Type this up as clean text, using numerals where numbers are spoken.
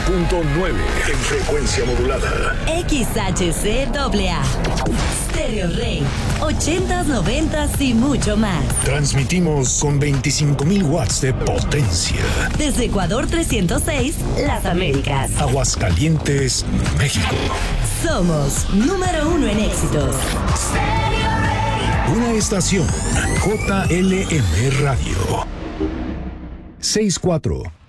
en frecuencia modulada. XHCAA. Stereo Rey. 80s, 90s y mucho más. Transmitimos con 25,000 watts de potencia. Desde Ecuador 306, Las Américas. Aguascalientes, México. Somos número 1 en éxitos. Stereo Rey. Una estación JLM Radio. 64